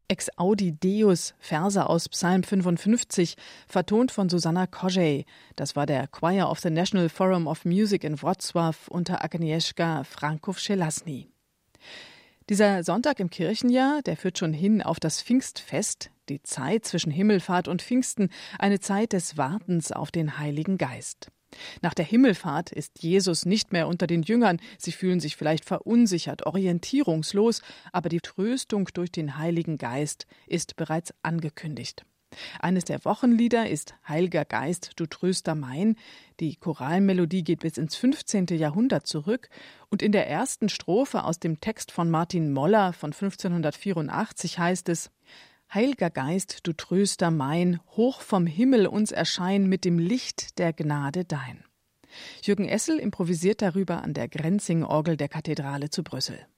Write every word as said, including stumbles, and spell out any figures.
Ex Audi Deus, Verse aus Psalm fünfundfünfzig, vertont von Susanna Kojej. Das war der Choir of the National Forum of Music in Wrocław unter Agnieszka Franków-Szelasny. Dieser Sonntag im Kirchenjahr, der führt schon hin auf das Pfingstfest, die Zeit zwischen Himmelfahrt und Pfingsten, eine Zeit des Wartens auf den Heiligen Geist. Nach der Himmelfahrt ist Jesus nicht mehr unter den Jüngern. Sie fühlen sich vielleicht verunsichert, orientierungslos, aber die Tröstung durch den Heiligen Geist ist bereits angekündigt. Eines der Wochenlieder ist Heiliger Geist, du Tröster mein. Die Choralmelodie geht bis ins fünfzehnten Jahrhundert zurück und in der ersten Strophe aus dem Text von Martin Moller von fünfzehnhundertvierundachtzig heißt es: Heiliger Geist, du Tröster mein, hoch vom Himmel uns erschein mit dem Licht der Gnade dein. Jürgen Essel improvisiert darüber an der Grenzing-Orgel der Kathedrale zu Brüssel.